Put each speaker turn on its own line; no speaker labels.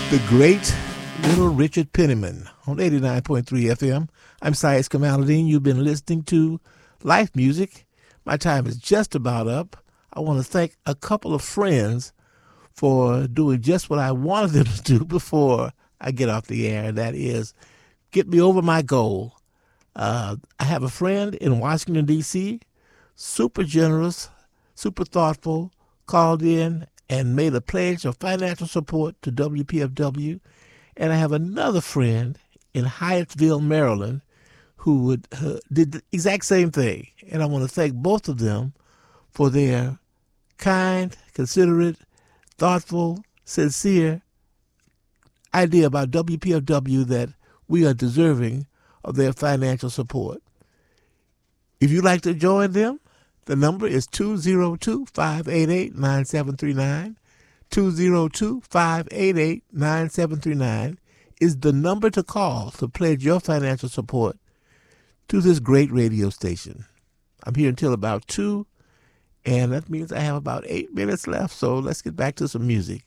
The great Little Richard Penniman on 89.3 FM. I'm Syed Kamaluddin. You've been listening to Life Music. My time is just about up. I want to thank a couple of friends for doing just what I wanted them to do before I get off the air, and that is get me over my goal. I have a friend in Washington, D.C., super generous, super thoughtful, called in and made a pledge of financial support to WPFW. And I have another friend in Hyattsville, Maryland, who did the exact same thing. And I want to thank both of them for their kind, considerate, thoughtful, sincere idea about WPFW, that we are deserving of their financial support. If you'd like to join them, the number is 202-588-9739. 202-588-9739 is the number to call to pledge your financial support to this great radio station. I'm here until about 2, and that means I have about 8 minutes left, so let's get back to some music.